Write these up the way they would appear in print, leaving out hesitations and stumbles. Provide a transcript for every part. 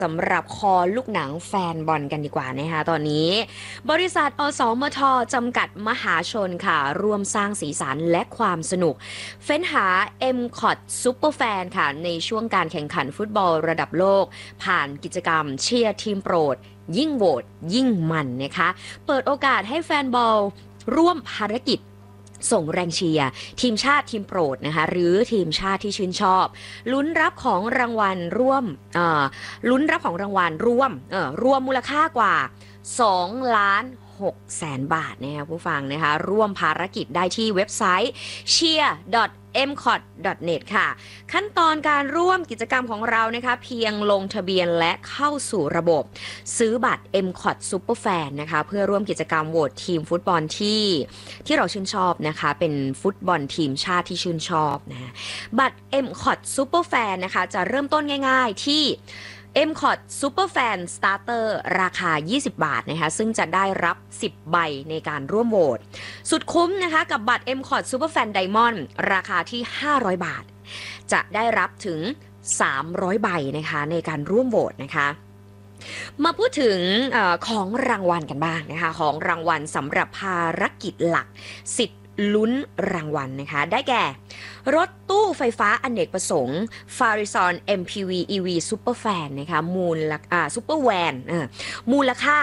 สำหรับคอลูกหนังแฟนบอลกันดีกว่านะคะตอนนี้บริษัทอสมทจำกัดมหาชนค่ะร่วมสร้างสีสันและความสนุกเฟ้นหา M-COT Superfan ค่ะในช่วงการแข่งขันฟุตบอลระดับโลกผ่านกิจกรรมเชียร์ทีมโปรดยิ่งโหวตยิ่งมันนะคะเปิดโอกาสให้แฟนบอลร่วมภารกิจส่งแรงเชียร์ทีมชาติทีมโปรดนะคะหรือทีมชาติที่ชื่นชอบลุ้นรับของรางวัลร่วมลุ้นรับของรางวัลรวมมูลค่ากว่า2ล้าน6แสนบาทนะคะผู้ฟังนะคะร่วมภารกิจได้ที่เว็บไซต์ cheer.mcot.net ค่ะขั้นตอนการร่วมกิจกรรมของเรานะคะเพียงลงทะเบียนและเข้าสู่ระบบซื้อบัตร M-COT Superfan นะคะเพื่อร่วมกิจกรรมโหวตทีมฟุตบอลที่เราชื่นชอบนะคะเป็นฟุตบอลทีมชาติที่ชื่นชอบนะบัตร M-COT Superfan นะคะจะเริ่มต้นง่ายๆที่ M-COT Superfan Starter ราคา20 บาทนะคะซึ่งจะได้รับ10ใบในการร่วมโหวตสุดคุ้มนะคะกับบัตร M-COT Superfan Diamond ราคาที่500 บาทจะได้รับถึง300ใบนะคะในการร่วมโหวตนะคะมาพูดถึงของรางวัลกันบ้างนะคะของรางวัลสำหรับภารกิจหลักสิทธิ์ลุ้นรางวัลนะคะได้แก่รถตู้ไฟฟ้าอเนกประสงค์ Farizon MPV EV Superfan นะคะSupervan มูลค่า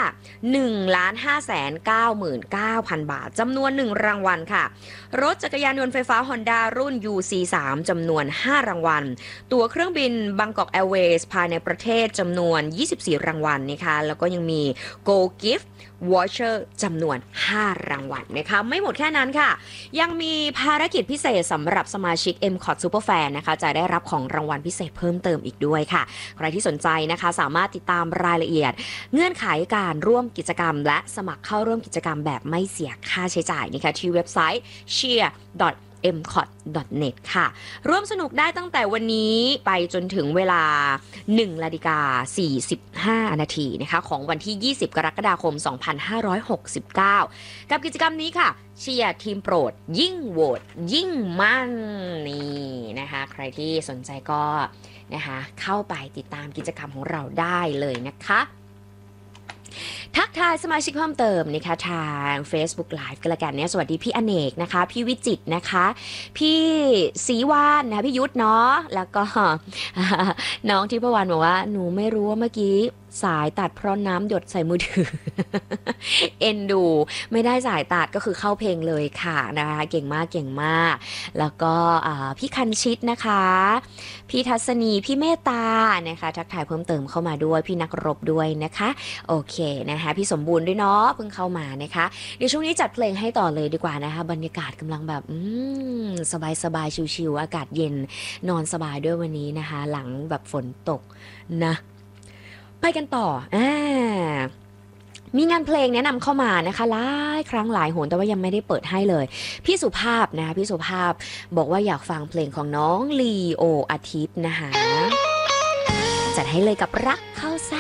1,599,000 บาทจำนวน1รางวัลค่ะรถจักรยานยนต์ไฟฟ้า Honda รุ่น UC3 จำนวน5รางวัลตั๋วเครื่องบิน Bangkok Airways ภายในประเทศจำนวน24รางวัลนะคะแล้วก็ยังมี Go Gift Voucher จำนวน5รางวัลนะคะไม่หมดแค่นั้นค่ะยังมีภารกิจพิเศษสำหรับสมาชิก M-COT Superfan นะคะจะได้รับของรางวัลพิเศษเพิ่มเติมอีกด้วยค่ะใครที่สนใจนะคะสามารถติดตามรายละเอียดเงื่อนไขการร่วมกิจกรรมและสมัครเข้าร่วมกิจกรรมแบบไม่เสียค่าใช้จ่ายนะคะที่เว็บไซต์ cheer.mcot.net ค่ะร่วมสนุกได้ตั้งแต่วันนี้ไปจนถึงเวลา 1:45 นาทีนะคะของวันที่ 20 กรกฎาคม 2569 กับกิจกรรมนี้ค่ะเชียร์ทีมโปรดยิ่งโหวตยิ่งมันนี่นะคะใครที่สนใจก็นะคะเข้าไปติดตามกิจกรรมของเราได้เลยนะคะทักทายสมาชิกเพิ่มเติมนะคะทาง Facebook Live กันละกันเนี่ยสวัสดีพี่อเนกนะคะพี่วิจิตรนะคะพี่ศรีวานนะคะพี่ยุทธเนาะแล้วก็น้องทิพวรรณบอกว่าหนูไม่รู้ว่าเมื่อกี้สายตัดเพราะน้ำหยดใส่มือถือ เอ็นดูไม่ได้สายตัดก็คือเข้าเพลงเลยค่ะนะคะเก่งมากเก่งมากแล้วก็พี่คันชิตนะคะพี่ทัศนีพี่เมตตานะคะทักทายเพิ่มเติมเข้ามาด้วยพี่นักรบด้วยนะคะโอเคนะคะพี่สมบูรณ์ด้วยเนาะเพิ่งเข้ามานะคะเดี๋ยวช่วงนี้จัดเพลงให้ต่อเลยดีกว่านะคะบรรยากาศกำลังแบบสบายชิวๆอากาศเย็นนอนสบายด้วยวันนี้นะคะหลังแบบฝนตกนะไปกันต่อมีงานเพลงแนะนำเข้ามานะคะหลายครั้งหลายหนแต่ว่ายังไม่ได้เปิดให้เลยพี่สุภาพนะคะพี่สุภาพบอกว่าอยากฟังเพลงของน้องลีโออาทิตย์นะคะจัดให้เลยกับรักเข้าซะ